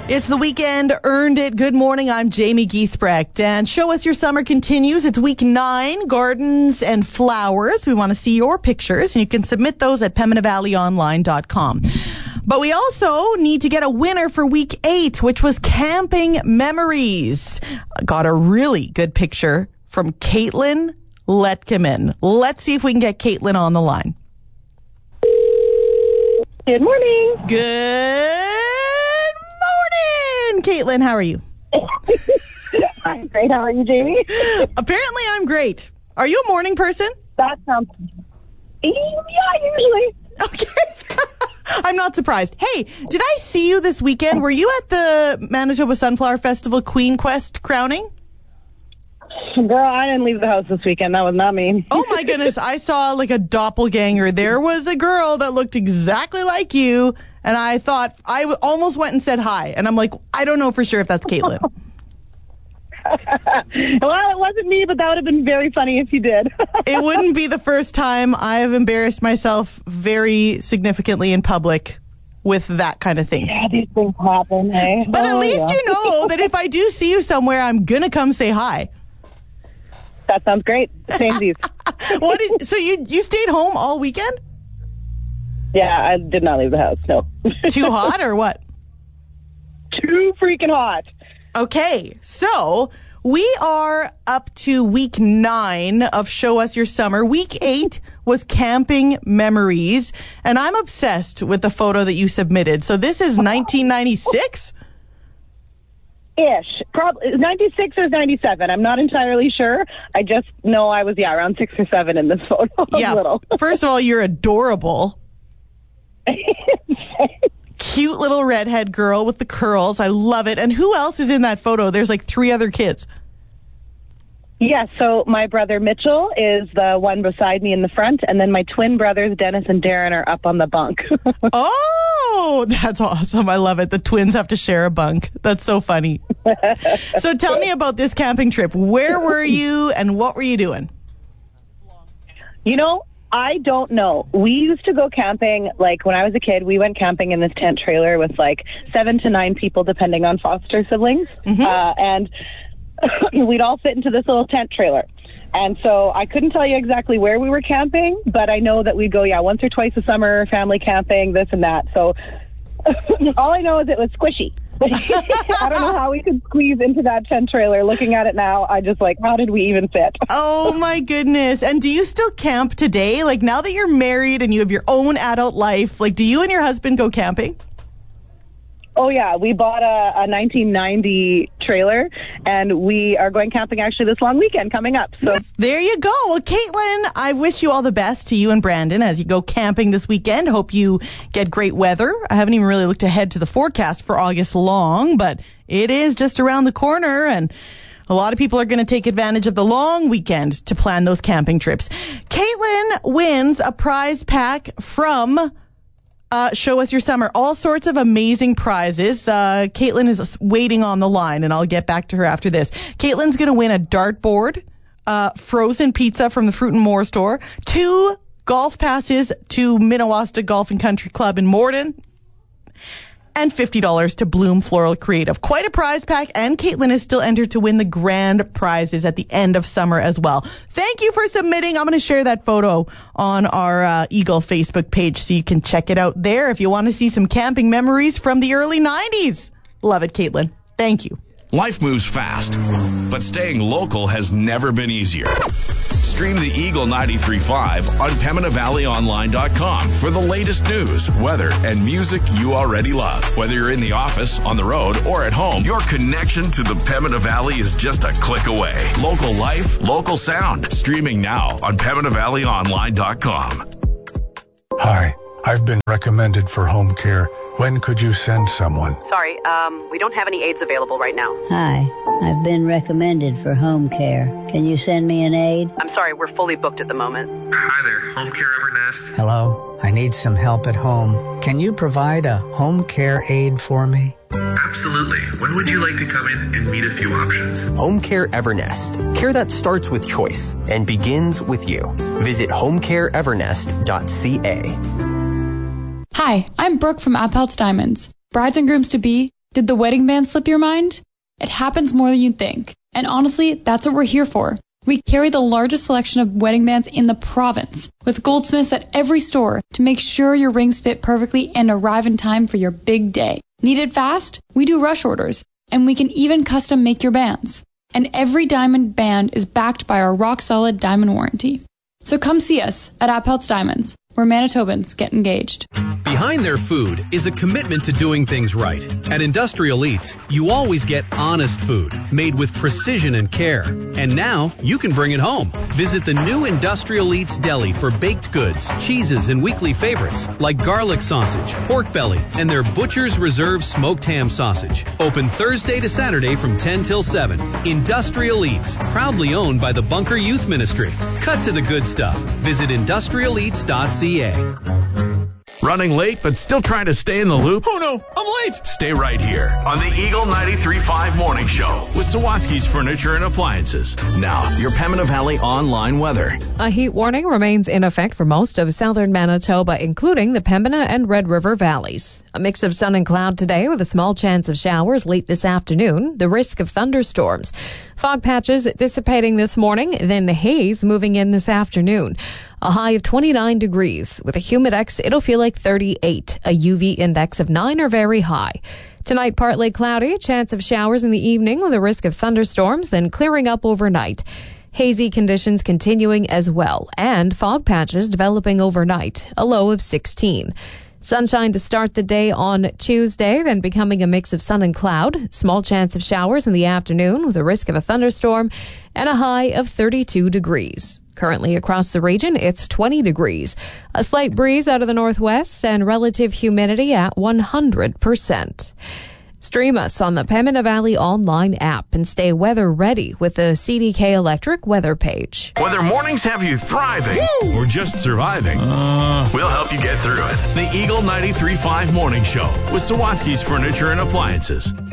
It's the weekend, earned it. Good morning, I'm Jamie Giesbrecht. And Show Us Your Summer continues. It's week 9, gardens and flowers. We want to see your pictures, and you can submit those at PembinaValleyOnline.com. But we also need to get a winner for week 8, which was camping memories. I got a really good picture from Caitlin Letkeman. Let's see if we can get Caitlin on the line. Good morning. Good morning, Caitlin. How are you? I'm great. How are you, Jamie? Apparently, I'm great. Are you a morning person? That sounds... Yeah, usually. Okay. I'm not surprised. Hey, did I see you this weekend? Were you at the Manitoba Sunflower Festival Queen Quest crowning? Girl, I didn't leave the house this weekend. That was not me. Oh, my goodness. I saw like a doppelganger. There was a girl that looked exactly like you, and I thought, almost went and said hi. And I'm like, I don't know for sure if that's Caitlin. Well, it wasn't me, but that would have been very funny if you did. It wouldn't be the first time I have embarrassed myself very significantly in public with that kind of thing. Yeah, these things happen, hey? But at least you know that if I do see you somewhere, I'm going to come say hi. That sounds great. Samesies. So you stayed home all weekend? Yeah, I did not leave the house, no. Too hot or what? Too freaking hot. Okay, so we are up to week 9 of Show Us Your Summer. Week 8 was camping memories, and I'm obsessed with the photo that you submitted. So this is 1996? Ish. Probably 96 or 97. I'm not entirely sure. I just know I was, around 6 or 7 in this photo. Yeah. Little. First of all, you're adorable. Cute little redhead girl with the curls. I love it. And who else is in that photo? There's like 3 other kids. Yeah, so my brother Mitchell is the one beside me in the front, and then my twin brothers, Dennis and Darren, are up on the bunk. Oh, that's awesome. I love it. The twins have to share a bunk. That's so funny. So tell me about this camping trip. Where were you and what were you doing? You know, I don't know. We used to go camping, like when I was a kid, we went camping in this tent trailer with like 7 to 9 people, depending on foster siblings. Mm-hmm. And we'd all fit into this little tent trailer. And so I couldn't tell you exactly where we were camping, but I know that we'd go, once or twice a summer, family camping, this and that. So all I know is it was squishy. I don't know how we could squeeze into that tent trailer. Looking at it now, I just how did we even fit? Oh my goodness. And do you still camp today? Like now that you're married and you have your own adult life, do you and your husband go camping? Oh, yeah. We bought a 1990 trailer, and we are going camping actually this long weekend coming up. So there you go. Well, Caitlin, I wish you all the best to you and Brandon as you go camping this weekend. Hope you get great weather. I haven't even really looked ahead to the forecast for August long, but it is just around the corner, and a lot of people are going to take advantage of the long weekend to plan those camping trips. Caitlin wins a prize pack from Show Us Your Summer. All sorts of amazing prizes. Caitlin is waiting on the line, and I'll get back to her after this. Caitlin's going to win a dartboard, frozen pizza from the Fruit and More store, 2 golf passes to Minnewasta Golf and Country Club in Morden, and $50 to Bloom Floral Creative. Quite a prize pack, and Caitlin is still entered to win the grand prizes at the end of summer as well. Thank you for submitting. I'm going to share that photo on our Eagle Facebook page so you can check it out there if you want to see some camping memories from the early 90s. Love it, Caitlin. Thank you. Life moves fast, but staying local has never been easier. Stream the Eagle 93.5 on PembinaValleyOnline.com for the latest news, weather, and music you already love. Whether you're in the office, on the road, or at home, your connection to the Pembina Valley is just a click away. Local life, local sound. Streaming now on PembinaValleyOnline.com. Hi, I've been recommended for home care. When could you send someone? Sorry, we don't have any aides available right now. Hi, I've been recommended for home care. Can you send me an aide? I'm sorry, we're fully booked at the moment. Hi there, Home Care Evernest. Hello, I need some help at home. Can you provide a home care aide for me? Absolutely. When would you like to come in and meet a few options? Home Care Evernest. Care that starts with choice and begins with you. Visit homecareevernest.ca. Hi, I'm Brooke from Appelt's Diamonds. Brides and grooms-to-be, Did the wedding band slip your mind? It happens more than you'd think. And honestly, that's what we're here for. We carry the largest selection of wedding bands in the province, with goldsmiths at every store to make sure your rings fit perfectly and arrive in time for your big day. Need it fast? We do rush orders, and we can even custom make your bands. And every diamond band is backed by our rock-solid diamond warranty. So come see us at Appelt's Diamonds, where Manitobans get engaged. Behind their food is a commitment to doing things right. At Industrial Eats, you always get honest food, made with precision and care. And now, you can bring it home. Visit the new Industrial Eats Deli for baked goods, cheeses, and weekly favorites, like garlic sausage, pork belly, and their Butcher's Reserve smoked ham sausage. Open Thursday to Saturday from 10 till 7. Industrial Eats, proudly owned by the Bunker Youth Ministry. Cut to the good stuff. Visit industrialeats.ca. Running late, but still trying to stay in the loop? Oh no, I'm late! Stay right here on the Eagle 93.5 Morning Show with Sawatsky's Furniture and Appliances. Now, your Pembina Valley online weather. A heat warning remains in effect for most of southern Manitoba, including the Pembina and Red River valleys. A mix of sun and cloud today with a small chance of showers late this afternoon, the risk of thunderstorms. Fog patches dissipating this morning, then haze moving in this afternoon. A high of 29 degrees. With a humidex, it'll feel like 38. A UV index of 9 or very high. Tonight, partly cloudy, chance of showers in the evening with a risk of thunderstorms, then clearing up overnight. Hazy conditions continuing as well, and fog patches developing overnight, a low of 16. Sunshine to start the day on Tuesday, then becoming a mix of sun and cloud. Small chance of showers in the afternoon with a risk of a thunderstorm and a high of 32 degrees. Currently across the region, it's 20 degrees. A slight breeze out of the northwest and relative humidity at 100%. Stream us on the Pembina Valley online app and stay weather ready with the CDK Electric weather page. Whether mornings have you thriving or just surviving, we'll help you get through it. The Eagle 93.5 Morning Show with Sawatsky's Furniture and Appliances.